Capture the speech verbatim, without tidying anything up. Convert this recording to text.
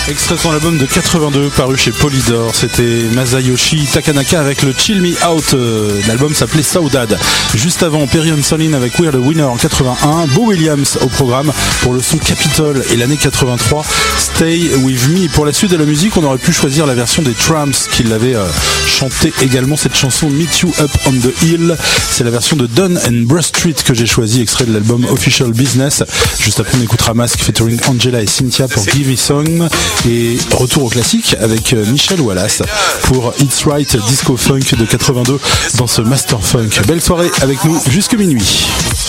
Extrait de son album de quatre-vingt-deux paru chez Polydor, c'était Masayoshi Takanaka avec le Chill Me Out. L'album s'appelait Saudade. Juste avant, Perry Solin avec We're the Winner en quatre-vingt-un, Beau Williams au programme pour le son Capitol et l'année quatre-vingt-trois, Stay With Me. Pour la suite de la musique, on aurait pu choisir la version des Tramps qui l'avait euh, chanté également, cette chanson Meet You Up on the Hill. C'est la version de Dunn and Bradstreet que j'ai choisi, extrait de l'album Official Business. Juste après, on écoutera Mask featuring Angela et Cynthia pour Give Me Song. Et retour au classique avec Michel Wallace pour It's Right Disco Funk de quatre-vingt-deux dans ce Master Funk. Belle soirée avec nous jusque minuit.